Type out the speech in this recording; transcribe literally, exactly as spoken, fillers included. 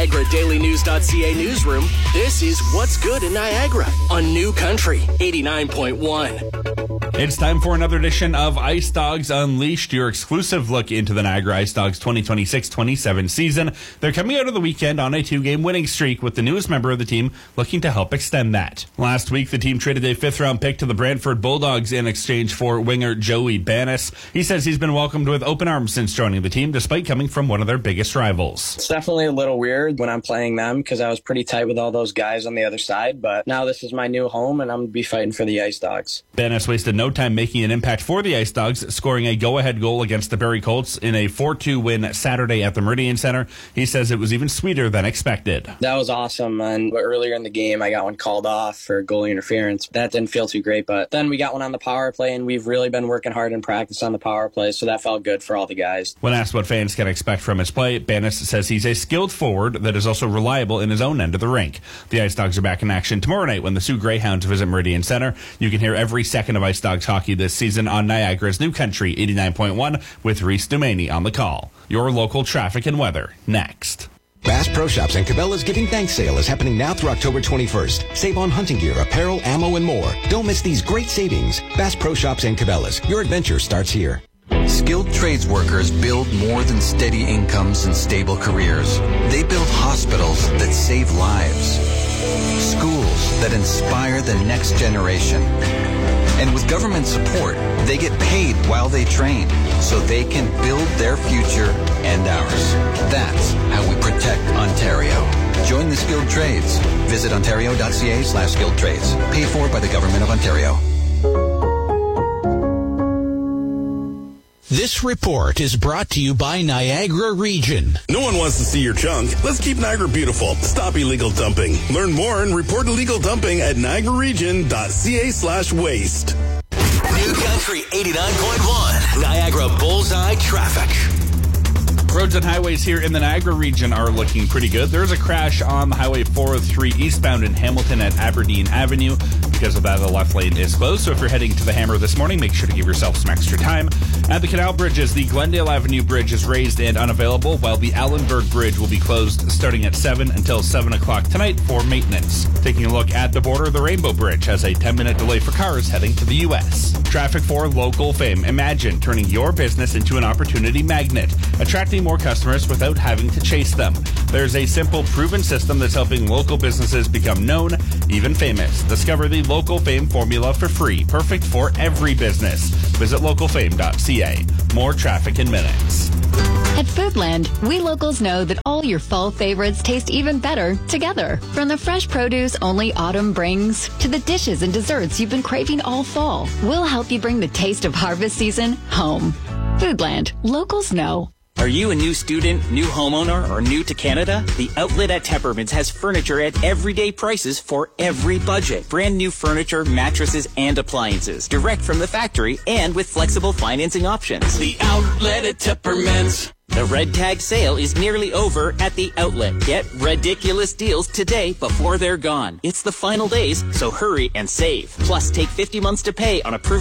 Niagara Daily News dot C A newsroom, this is What's Good in Niagara on New Country eighty-nine point one. It's time for another edition of Ice Dogs Unleashed, your exclusive look into the Niagara Ice Dogs twenty twenty-six twenty-seven season. They're coming out of the weekend on a two-game winning streak, with the newest member of the team looking to help extend that. Last week, the team traded a fifth-round pick to the Brantford Bulldogs in exchange for winger Joey Bannis. He says he's been welcomed with open arms since joining the team, despite coming from one of their biggest rivals. It's definitely a little weird when I'm playing them because I was pretty tight with all those guys on the other side, but now this is my new home and I'm going to be fighting for the Ice Dogs. Bannis wasted no time making an impact for the Ice Dogs, scoring a go-ahead goal against the Barrie Colts in a four two win Saturday at the Meridian Center. He says it was even sweeter than expected. That was awesome, and earlier in the game I got one called off for goalie interference. That didn't feel too great, but then we got one on the power play, and we've really been working hard in practice on the power play, so that felt good for all the guys. When asked what fans can expect from his play, Bannis says he's a skilled forward that is also reliable in his own end of the rink. The Ice Dogs are back in action tomorrow night when the Sioux Greyhounds visit Meridian Center. You can hear every second of Ice Dogs hockey this season on Niagara's New Country eighty-nine point one with Reese Dumaney on the call. Your local traffic and weather next. Bass Pro Shops and Cabela's Giving Thanks sale is happening now through October twenty-first. Save on hunting gear, apparel, ammo, and more. Don't miss these great savings. Bass Pro Shops and Cabela's. Your adventure starts here. Skilled trades workers build more than steady incomes and stable careers. They build hospitals that save lives, schools that inspire the next generation. And with government support, they get paid while they train, so they can build their future and ours. That's how we protect Ontario. Join the skilled trades. Visit ontario.ca slash skilled trades. Paid for by the Government of Ontario. This report is brought to you by Niagara Region. No one wants to see your junk. Let's keep Niagara beautiful. Stop illegal dumping. Learn more and report illegal dumping at niagara region dot c a slash waste. New Country eighty-nine point one, Niagara Bullseye Traffic. Roads and highways here in the Niagara region are looking pretty good. There's a crash on the Highway four oh three eastbound in Hamilton at Aberdeen Avenue. Because of that, the left lane is closed. So if you're heading to the Hammer this morning, make sure to give yourself some extra time. At the Canal Bridges, the Glendale Avenue Bridge is raised and unavailable, while the Allenberg Bridge will be closed starting at seven until seven o'clock tonight for maintenance. Taking a look at the border, the Rainbow Bridge has a ten-minute delay for cars heading to the U S. Traffic for local fame. Imagine turning your business into an opportunity magnet, attracting more customers without having to chase them. There's a simple, proven system that's helping local businesses become known, even famous. Discover the Local Fame formula for free, perfect for every business. Visit local fame dot c a. More traffic in minutes. At Foodland, we locals know that all your fall favorites taste even better together. From the fresh produce only autumn brings to the dishes and desserts you've been craving all fall, we'll help you bring the taste of harvest season home. Foodland, locals know. Are you a new student, new homeowner, or new to Canada? The Outlet at Temperman's has furniture at everyday prices for every budget. Brand new furniture, mattresses, and appliances. Direct from the factory and with flexible financing options. The Outlet at Temperman's. The Red Tag sale is nearly over at the Outlet. Get ridiculous deals today before they're gone. It's the final days, so hurry and save. Plus, take fifty months to pay on approved